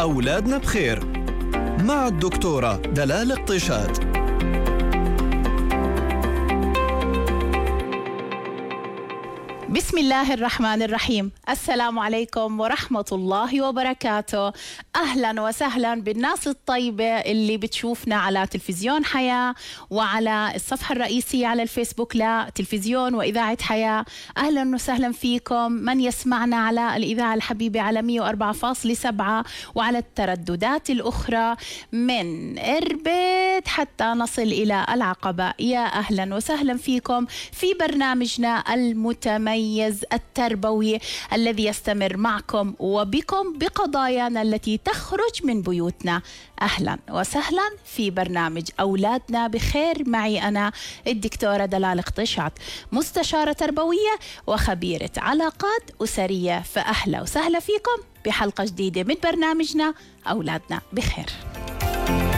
أولادنا بخير مع الدكتورة دلال الطيشات. بسم الله الرحمن الرحيم. السلام عليكم ورحمة الله وبركاته. أهلا وسهلا بالناس الطيبة اللي بتشوفنا على تلفزيون حياة وعلى الصفحة الرئيسية على الفيسبوك لتلفزيون وإذاعة حياة. أهلا وسهلا فيكم من يسمعنا على الإذاعة الحبيبة على 104.7 وعلى الترددات الأخرى من إربد حتى نصل إلى العقبة. يا أهلا وسهلا فيكم في برنامجنا المتميز التربوي الذي يستمر معكم وبكم بقضايانا التي تخرج من بيوتنا. أهلا وسهلا في برنامج أولادنا بخير. معي أنا الدكتورة دلال الطيشات، مستشارة تربوية وخبيرة علاقات أسرية. فأهلا وسهلا فيكم بحلقة جديدة من برنامجنا أولادنا بخير.